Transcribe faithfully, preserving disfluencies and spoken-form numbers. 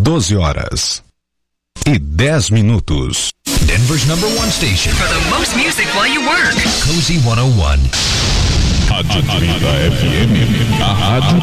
doze horas e dez minutos. Denver's number one station for the most music while you work. Cozy cento e um. Atlanta F M, a rádio